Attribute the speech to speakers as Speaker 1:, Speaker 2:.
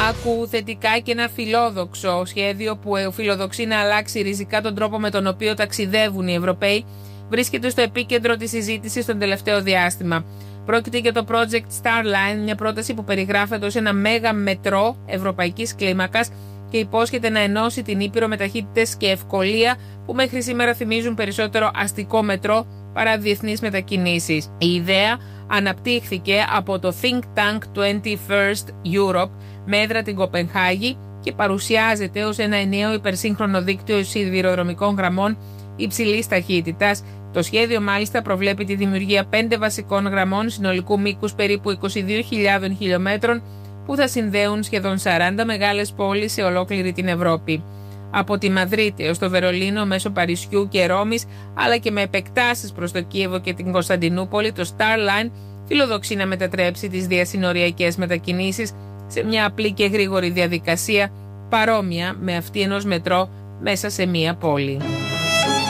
Speaker 1: Άκου θετικά και ένα φιλόδοξο σχέδιο που φιλοδοξεί να αλλάξει ριζικά τον τρόπο με τον οποίο ταξιδεύουν οι Ευρωπαίοι. Βρίσκεται στο επίκεντρο της συζήτησης τον τελευταίο διάστημα. Πρόκειται για το Project Starline, μια πρόταση που περιγράφεται ως ένα μέγα μετρό ευρωπαϊκής κλίμακας και υπόσχεται να ενώσει την Ήπειρο με ταχύτητες και ευκολία που μέχρι σήμερα θυμίζουν περισσότερο αστικό μετρό παρά διεθνείς μετακινήσεις. Η ιδέα αναπτύχθηκε από το Think Tank 21st Europe με έδρα την Κοπενχάγη και παρουσιάζεται ως ένα ενιαίο υπερσύγχρονο δίκτυο σιδηροδρομικών γραμμών υψηλής ταχύτητας. Το σχέδιο μάλιστα προβλέπει τη δημιουργία 5 βασικών γραμμών συνολικού μήκους περίπου 22.000 χιλιόμετρων που θα συνδέουν σχεδόν 40 μεγάλες πόλεις σε ολόκληρη την Ευρώπη. Από τη Μαδρίτη έως το Βερολίνο μέσω Παρισιού και Ρώμης, αλλά και με επεκτάσεις προς το Κίεβο και την Κωνσταντινούπολη, το Starline φιλοδοξεί να μετατρέψει τις διασυνοριακές μετακινήσεις σε μια απλή και γρήγορη διαδικασία παρόμοια με αυτή ενός μετρό μέσα σε μια πόλη.